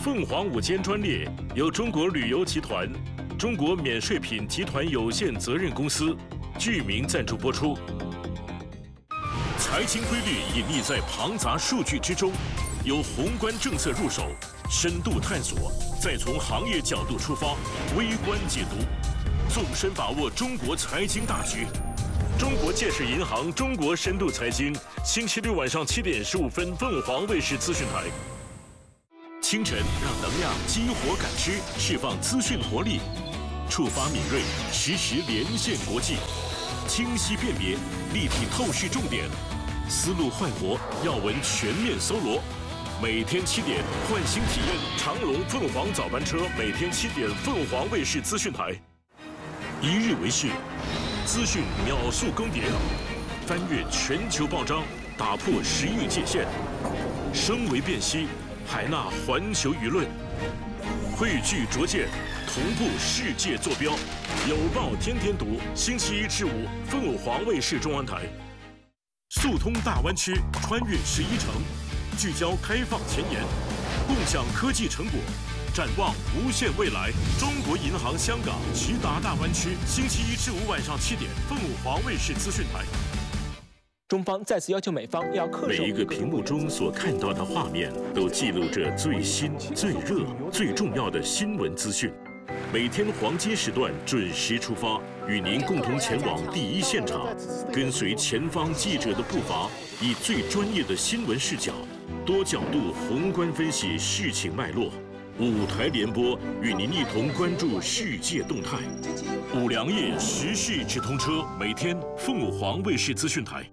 凤凰午间专列由中国旅游集团、中国免税品集团有限责任公司剧名赞助播出。财经规律隐匿在庞杂数据之中，由宏观政策入手，深度探索，再从行业角度出发，微观解读，纵深把握中国财经大局。中国建设银行中国深度财经，星期六晚上7点15分，凤凰卫视资讯台。清晨让能量激活感知，释放资讯活力，触发敏锐，实时连线国际，清晰辨别，立体透视重点，思路焕活，要闻全面搜罗。每天7点，唤醒体验长龙凤凰早班车，每天7点，凤凰卫视资讯台。一日为视，资讯秒速更迭，翻越全球报章，打破时域界限，升维辨析，海纳环球舆论，汇聚拙见，同步世界坐标。有报天天读，星期1至5，凤凰卫视中文台。速通大湾区，穿越11城，聚焦开放前沿，共享科技成果，展望无限未来。中国银行香港直达大湾区，星期1至5晚上7点，凤凰卫视资讯台。 中方再次要求美方要恪守。 每一个屏幕中所看到的画面，都记录着最新、最热、最重要的新闻资讯。每天黄金时段准时出发，与您共同前往第一现场，跟随前方记者的步伐，以最专业的新闻视角，多角度宏观分析事情脉络。5台联播，与您一同关注世界动态。5粮液时事直通车，每天凤凰卫视资讯台。